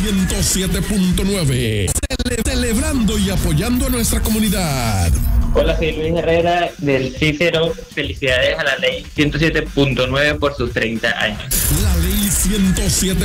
107.9. Celebrando y apoyando a nuestra comunidad. Hola, soy Luis Herrera del Cícero. Felicidades a la ley 107.9 por sus 30 años. La ley 107.